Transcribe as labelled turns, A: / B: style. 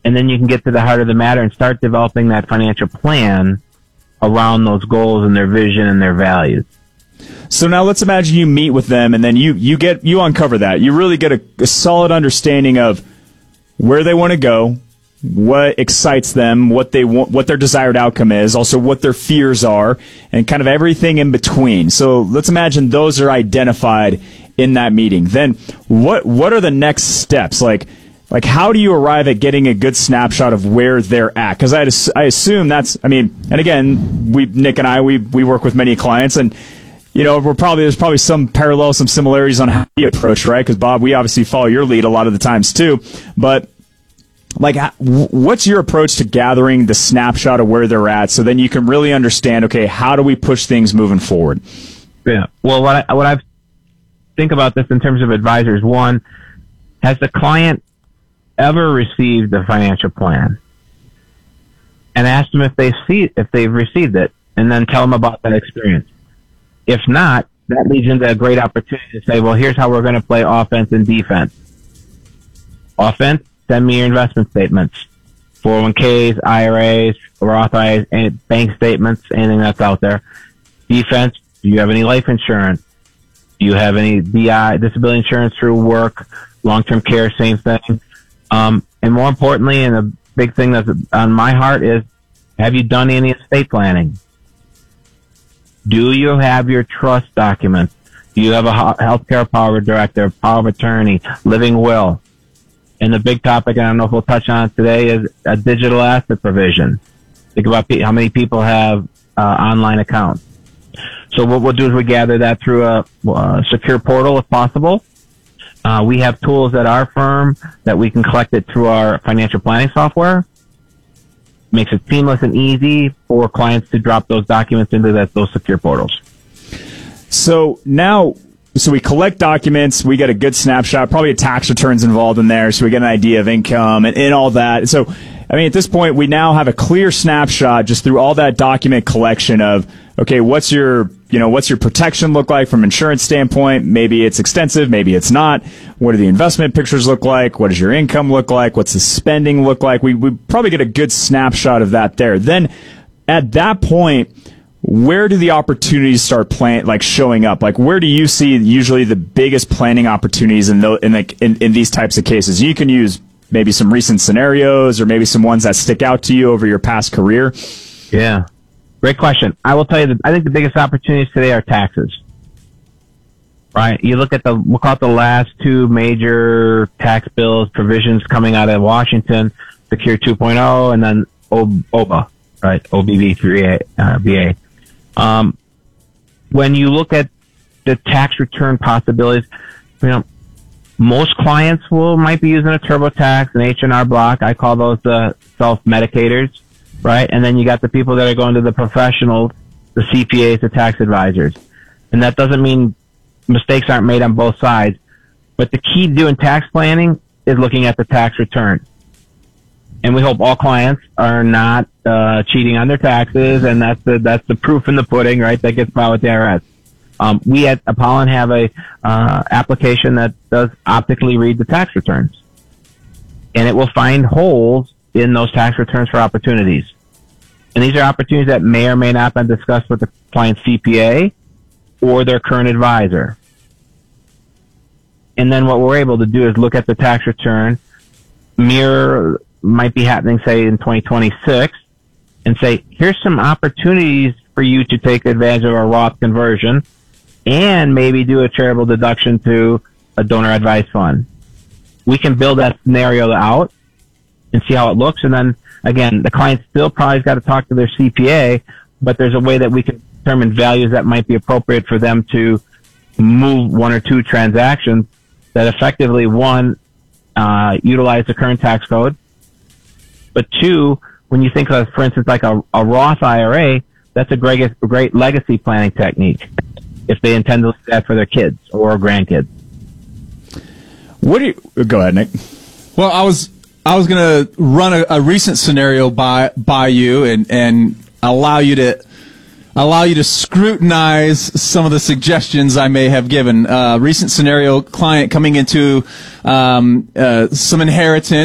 A: And then you can get to the heart of the matter and start developing that financial plan around those goals and their vision and their values.
B: So now let's imagine you meet with them, and then you uncover that. You really get a solid understanding of where they want to go, what excites them, what they want, what their desired outcome is, also what their fears are, and kind of everything in between. So let's imagine those are identified in that meeting. Then what are the next steps? Like how do you arrive at getting a good snapshot of where they're at? Because I assume that's, and again, Nick and I work with many clients, and there's probably some parallels, some similarities on how you approach, right? Because Bob, we obviously follow your lead a lot of the times too. But what's your approach to gathering the snapshot of where they're at, so then you can really understand, okay, how do we push things moving forward?
A: Yeah. Well, what I think about this in terms of advisors, one, has the client ever received a financial plan? And ask them if they've received it, and then tell them about that experience. If not, that leads into a great opportunity to say, well, here's how we're going to play offense and defense. Offense, send me your investment statements, 401ks, IRAs, Roth IRAs, and bank statements, anything that's out there. Defense, do you have any life insurance? Do you have any DI, disability insurance through work, long-term care, same thing? And more importantly, and a big thing that's on my heart is, have you done any estate planning? Do you have your trust documents? Do you have a healthcare power of director, power of attorney, living will? And the big topic, and I don't know if we'll touch on it today, is a digital asset provision. Think about how many people have online accounts. So what we'll do is we gather that through a secure portal if possible. We have tools at our firm that we can collect it through our financial planning software. Makes it seamless and easy for clients to drop those documents into those secure portals. So
B: we collect documents, we get a good snapshot, probably a tax returns involved in there, so we get an idea of income and all that. So, at this point, we now have a clear snapshot just through all that document collection of, okay, what's your protection look like from an insurance standpoint? Maybe it's extensive, maybe it's not. What do the investment pictures look like? What does your income look like? What's the spending look like? We probably get a good snapshot of that there. Then at that point, where do the opportunities start showing up? Where do you see usually the biggest planning opportunities in these types of cases? You can use maybe some recent scenarios or maybe some ones that stick out to you over your past career.
A: Yeah. Great question. I will tell you that I think the biggest opportunities today are taxes. Right? You look at we'll call it the last two major tax bills provisions coming out of Washington, Secure 2.0 and then OBA, right? OBB3A, VA. When you look at the tax return possibilities, most clients might be using a TurboTax, an H&R Block. I call those the self-medicators, right? And then you got the people that are going to the professionals, the CPAs, the tax advisors. And that doesn't mean mistakes aren't made on both sides. But the key to doing tax planning is looking at the tax return. And we hope all clients are not cheating on their taxes, and that's the proof in the pudding, right? That gets filed with the IRS. We at Apollon have a application that does optically read the tax returns, and it will find holes in those tax returns for opportunities. And these are opportunities that may or may not have been discussed with the client's CPA or their current advisor. And then what we're able to do is look at the tax return, mirror might be happening, say, in 2026, and say, here's some opportunities for you to take advantage of a Roth conversion and maybe do a charitable deduction to a donor advised fund. We can build that scenario out and see how it looks. And then, again, the client still probably got to talk to their CPA, but there's a way that we can determine values that might be appropriate for them to move one or two transactions that effectively, one, utilize the current tax code, but two, when you think of, for instance, like a Roth IRA, that's a great legacy planning technique if they intend to do that for their kids or grandkids.
B: Go ahead, Nick.
C: Well, I was going to run a recent scenario by you and allow you to scrutinize some of the suggestions I may have given. Recent scenario: client coming into some inheritance.